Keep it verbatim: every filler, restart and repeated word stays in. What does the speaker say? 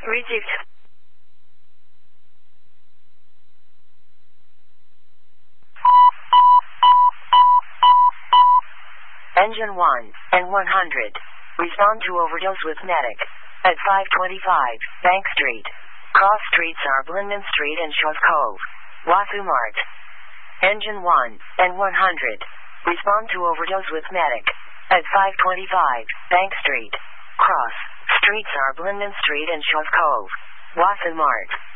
Reject. Engine one and one hundred. Respond to overdose with medic. At five twenty-five, Bank Street. Cross streets are Blindman Street and Shove Cove. Wasu Mart. Engine one and one hundred. Respond to overdose with medic. At five twenty-five, Bank Street. Cross streets are Blindman Street and Shove Cove. Wasu Mart.